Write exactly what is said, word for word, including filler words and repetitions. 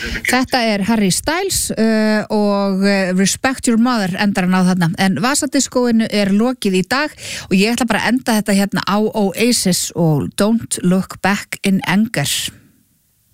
Þetta er Harry Styles uh, og uh, Respect Your Mother endar hann á þarna, en Vasadiskóinu er lokið í dag og ég ætla bara að enda þetta hérna á Oasis og Don't Look Back in Anger.